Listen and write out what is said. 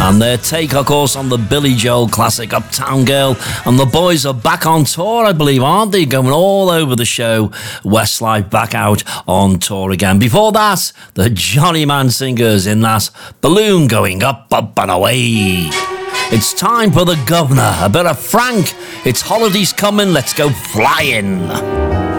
and their take, of course, on the Billy Joel classic Uptown Girl. And the boys are back on tour, I believe, aren't they? Going all over the show. Westlife back out on tour again. Before that, the Johnny Man Singers in that balloon going up, up and away. It's time for the Governor, a bit of Frank. It's holidays coming, let's go flying.